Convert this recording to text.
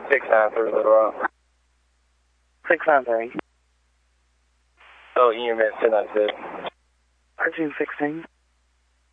693 Little Rock. 693. Oh, EMS 1096. 1316.